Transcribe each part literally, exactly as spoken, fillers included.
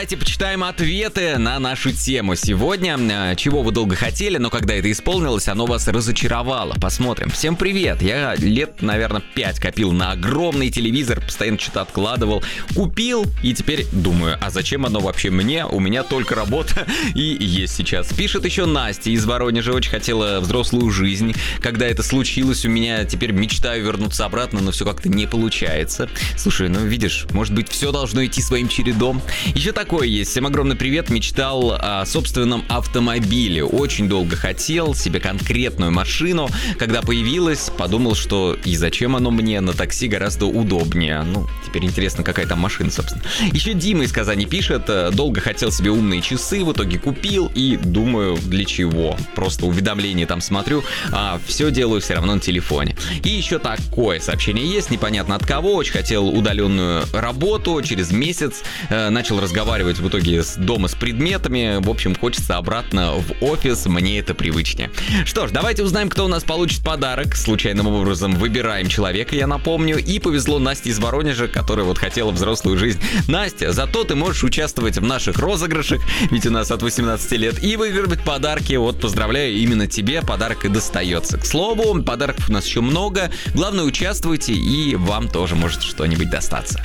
давайте почитаем ответы на нашу тему сегодня. Чего вы долго хотели, но когда это исполнилось, оно вас разочаровало. Посмотрим. Всем привет. Я лет, наверное, пять копил на огромный телевизор, постоянно что-то откладывал. Купил и теперь думаю, а зачем оно вообще мне? У меня только работа и есть сейчас. Пишет еще Настя из Воронежа. Очень хотела взрослую жизнь. Когда это случилось, у меня теперь мечтаю вернуться обратно, но все как-то не получается. Слушай, ну видишь, может быть, все должно идти своим чередом. Еще такое есть. Всем огромный привет. Мечтал о собственном автомобиле. Очень долго хотел себе конкретную машину. Когда появилась, подумал, что и зачем оно мне, на такси гораздо удобнее. Ну, теперь интересно, какая там машина, собственно. Еще Дима из Казани пишет. Долго хотел себе умные часы, в итоге купил и думаю, для чего. Просто уведомления там смотрю, а все делаю все равно на телефоне. И еще такое сообщение есть, непонятно от кого. Очень хотел удаленную работу. Через месяц э, начал разговаривать в итоге с дома с предметами. В общем, хочется обратно в офис. Мне это привычнее. Что ж, давайте узнаем, кто у нас получит подарок. Случайным образом выбираем человека, я напомню. И повезло Насте из Воронежа, которая вот хотела взрослую жизнь. Настя, зато ты можешь участвовать в наших розыгрышах, ведь у нас от восемнадцати лет, и выигрывать подарки. Вот, поздравляю, именно тебе подарок и достается. К слову, подарков у нас еще много. Главное, участвуйте, и вам тоже может что-нибудь достаться.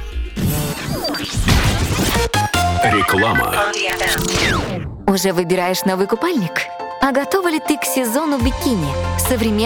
Реклама. Уже выбираешь новый купальник? А готова ли ты к сезону бикини? Современный